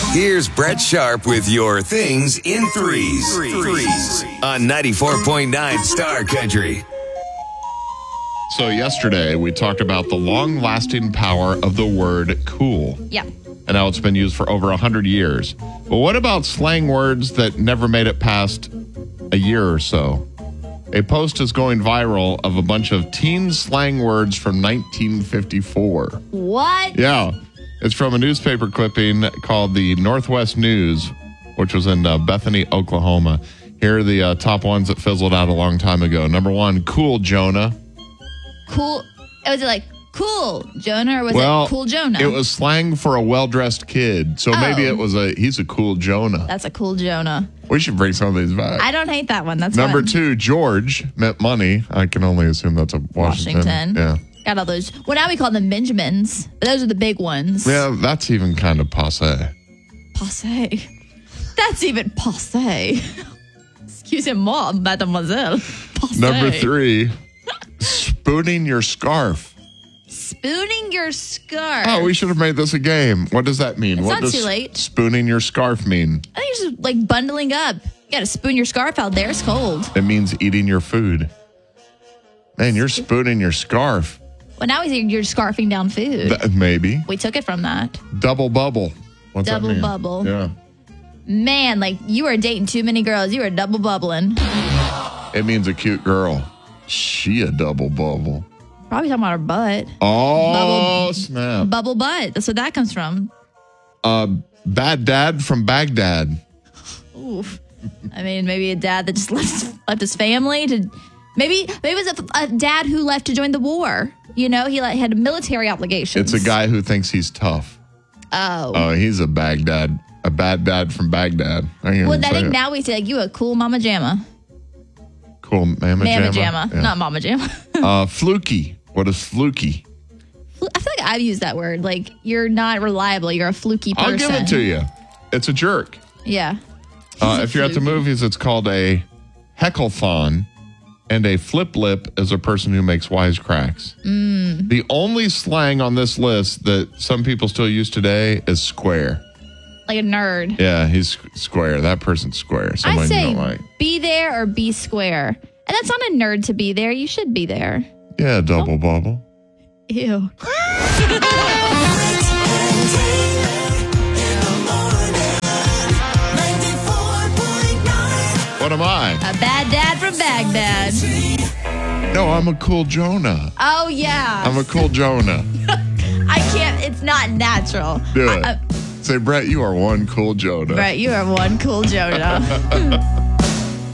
Here's Brett Sharp with your things in threes on 94.9 Star Country. So yesterday we talked about the long-lasting power of the word cool. Yeah. And how it's been used for over 100 years. But what about slang words that never made it past a year or so? A post is going viral of a bunch of teen slang words from 1954. What? Yeah. It's from a newspaper clipping called the Northwest News, which was in Bethany, Oklahoma. Here are the top ones that fizzled out a long time ago. Number one, cool Jonah. Cool. Was it like cool Jonah or was it cool Jonah? It was slang for a well-dressed kid. So maybe it was he's a cool Jonah. That's a cool Jonah. We should bring some of these back. I don't hate that one. That's Number fun. 2, George meant money. I can only assume that's a Washington. Yeah. Got all those. Well, now we call them Benjamins. But those are the big ones. Yeah, that's even kind of passe. Passe. That's even passe. Excusez-moi, mademoiselle. Passe. Number 3, spooning your scarf. Spooning your scarf. Oh, we should have made this a game. What does that mean? It's what not does too late. Spooning your scarf mean? I think it's just like bundling up. You got to spoon your scarf out there. It's cold. It means eating your food. Man, you're spooning your scarf. Well, now you're scarfing down food. Maybe. We took it from that. Double bubble. What's that Double mean? bubble. Yeah. Man, like you are dating too many girls. You are double bubbling. It means a cute girl. She a double bubble. Probably talking about her butt. Oh, snap. Bubble butt. That's where that comes from. Bad dad from Baghdad. Oof. I mean, maybe a dad that just left his family to... Maybe it was a dad who left to join the war. You know, he had military obligations. It's a guy who thinks he's tough. Oh, he's a bad dad from Baghdad. Well, I think now we say, like, you a cool mama jamma. Cool mama jamma. Yeah. Not mama jamma. Fluky. What is fluky? I feel like I've used that word. Like, you're not reliable. You're a fluky person. I'll give it to you. It's a jerk. Yeah. If you're at the movies, it's called a heckle-thon. And a flip lip is a person who makes wisecracks. The only slang on this list that some people still use today is square. Like a nerd. Yeah, he's square. That person's square. Someone I say you don't like. be there or be square. And that's not a nerd to be there. You should be there. Yeah, double bubble. Ew. What am I? A bad dad from Baghdad. No, I'm a cool Jonah. Oh, yeah. I'm a cool Jonah. I can't. It's not natural. Do it. Say, Brett, you are one cool Jonah. Brett, you are one cool Jonah.